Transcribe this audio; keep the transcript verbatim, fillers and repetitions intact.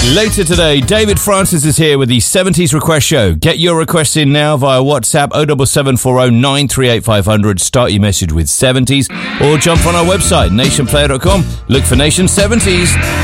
Later today, David Francis is here with the seventies Request Show. Get your requests in now via WhatsApp oh seven seven four oh nine three eight five hundred. Start your message with seventies or jump on our website, nation player dot com. Look for Nation seventies.